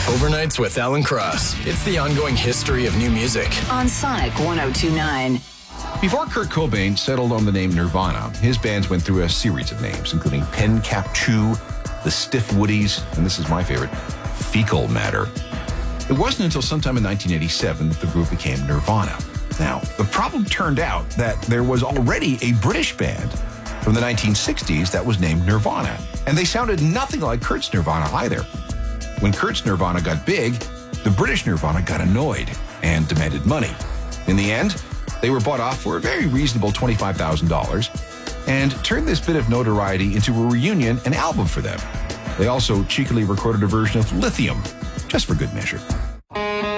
Overnights with Alan Cross. It's the ongoing history of new music. On Sonic 102.9. Before Kurt Cobain settled on the name Nirvana, his bands went through a series of names, including Pen Cap Chew, the Stiff Woodies, and this is my favorite, Fecal Matter. It wasn't until sometime in 1987 that the group became Nirvana. Now, the problem turned out that there was already a British band from the 1960s that was named Nirvana, and they sounded nothing like Kurt's Nirvana either. When Kurt's Nirvana got big, the British Nirvana got annoyed and demanded money. In the end, they were bought off for a very reasonable $25,000 and turned this bit of notoriety into a reunion and album for them. They also cheekily recorded a version of Lithium, just for good measure.